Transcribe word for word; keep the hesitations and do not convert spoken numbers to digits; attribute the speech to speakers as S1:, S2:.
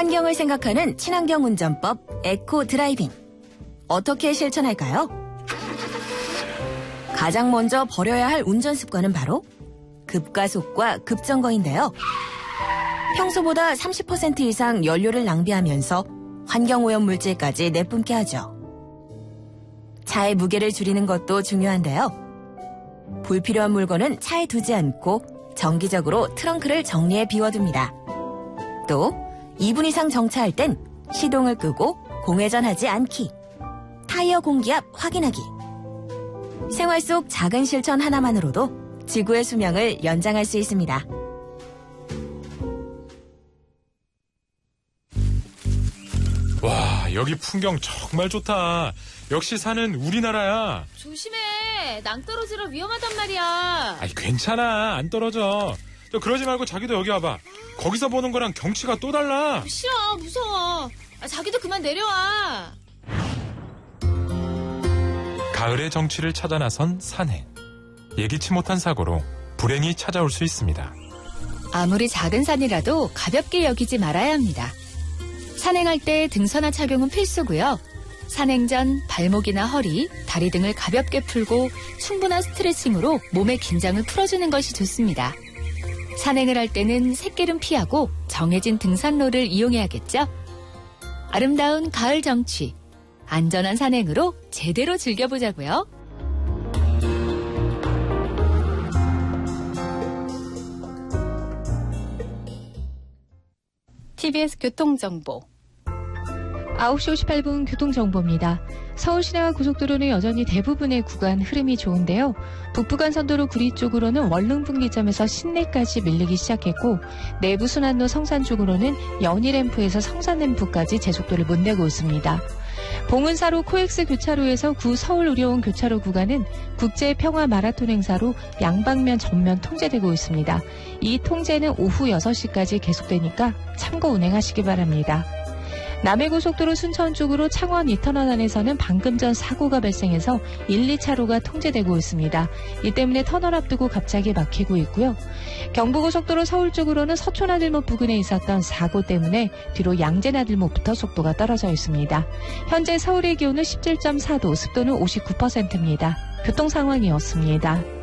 S1: 환경을 생각하는 친환경 운전법 에코 드라이빙. 어떻게 실천할까요? 가장 먼저 버려야 할 운전 습관은 바로 급가속과 급정거인데요. 평소보다 삼십 퍼센트 이상 연료를 낭비하면서 환경오염 물질까지 내뿜게 하죠. 차의 무게를 줄이는 것도 중요한데요. 불필요한 물건은 차에 두지 않고 정기적으로 트렁크를 정리해 비워둡니다. 또 이 분 이상 정차할 땐 시동을 끄고 공회전하지 않기, 타이어 공기압 확인하기. 생활 속 작은 실천 하나만으로도 지구의 수명을 연장할 수 있습니다.
S2: 와, 여기 풍경 정말 좋다. 역시 산은 우리나라야.
S3: 조심해. 낭떠러지라 위험하단 말이야.
S2: 아이, 괜찮아. 안 떨어져. 저 그러지 말고 자기도 여기 와봐. 거기서 보는 거랑 경치가 또 달라.
S3: 싫어. 무서워. 아, 자기도 그만 내려와.
S2: 가을의 정취를 찾아 나선 산행. 예기치 못한 사고로 불행이 찾아올 수 있습니다.
S4: 아무리 작은 산이라도 가볍게 여기지 말아야 합니다. 산행할 때 등산화 착용은 필수고요. 산행 전 발목이나 허리, 다리 등을 가볍게 풀고 충분한 스트레칭으로 몸의 긴장을 풀어주는 것이 좋습니다. 산행을 할 때는 샛길은 피하고 정해진 등산로를 이용해야겠죠. 아름다운 가을 정취, 안전한 산행으로 제대로 즐겨보자고요.
S5: 티비에스 교통정보.
S6: 아홉 시 오십팔 분 교통정보입니다. 서울 시내와 고속도로는 여전히 대부분의 구간 흐름이 좋은데요. 북부간선도로 구리 쪽으로는 월릉분기점에서 신내까지 밀리기 시작했고, 내부 순환로 성산 쪽으로는 연희램프에서 성산램프까지 제속도를 못 내고 있습니다. 봉은사로 코엑스 교차로에서 구 서울-의료원 교차로 구간은 국제평화 마라톤 행사로 양방면 전면 통제되고 있습니다. 이 통제는 오후 여섯 시까지 계속되니까 참고 운행하시기 바랍니다. 남해고속도로 순천 쪽으로 창원 이 터널 안에서는 방금 전 사고가 발생해서 일, 이 차로가 통제되고 있습니다. 이 때문에 터널 앞두고 갑자기 막히고 있고요. 경부고속도로 서울 쪽으로는 서초나들목 부근에 있었던 사고 때문에 뒤로 양재나들목부터 속도가 떨어져 있습니다. 현재 서울의 기온은 십칠 점 사 도, 습도는 오십구 퍼센트입니다. 교통 상황이었습니다.